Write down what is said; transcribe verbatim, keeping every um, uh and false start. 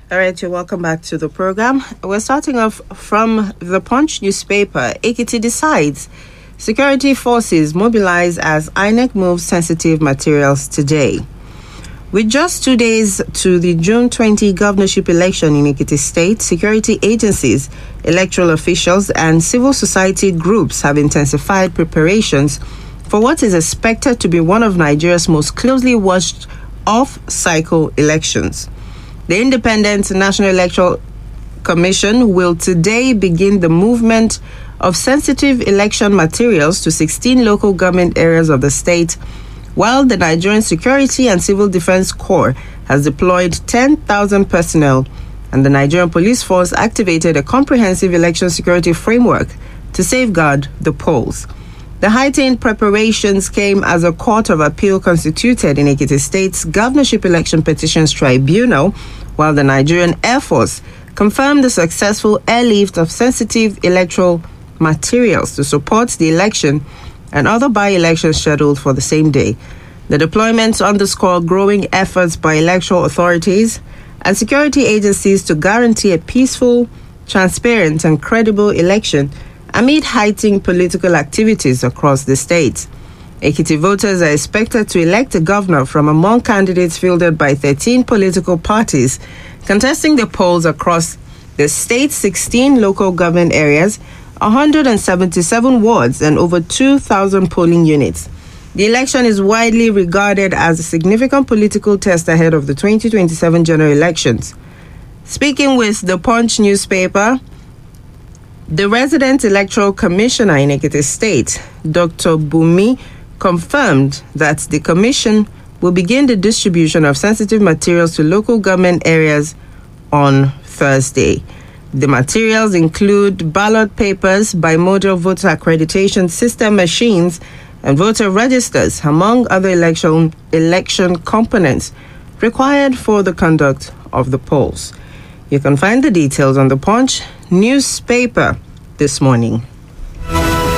All right, you're welcome back to the program. We're starting off from the Punch newspaper. Ekiti decides security forces mobilize as I N E C moves sensitive materials today. With just two days to the June twentieth governorship election in Ekiti State, security agencies, electoral officials, and civil society groups have intensified preparations for what is expected to be one of Nigeria's most closely watched off-cycle elections. The Independent National Electoral Commission will today begin the movement of sensitive election materials to sixteen local government areas of the state, while the Nigerian Security and Civil Defense Corps has deployed ten thousand personnel and the Nigerian Police Force activated a comprehensive election security framework to safeguard the polls. The heightened preparations came as a court of appeal constituted in Ekiti State's Governorship Election Petitions Tribunal, while the Nigerian Air Force confirmed the successful airlift of sensitive electoral materials to support the election and other by-elections scheduled for the same day. The deployments underscore growing efforts by electoral authorities and security agencies to guarantee a peaceful, transparent, and credible election amid heightened political activities across the state. Ekiti voters are expected to elect a governor from among candidates fielded by thirteen political parties contesting the polls across the state's sixteen local government areas, one hundred seventy-seven wards, and over two thousand polling units. The election is widely regarded as a significant political test ahead of the twenty twenty-seven general elections. Speaking with the Punch newspaper, the resident electoral commissioner in Ekiti State, Doctor Bumi, confirmed that the commission will begin the distribution of sensitive materials to local government areas on Thursday. The materials include ballot papers, bimodal voter accreditation system machines, and voter registers, among other election election components required for the conduct of the polls. You can find the details on the Punch newspaper this morning.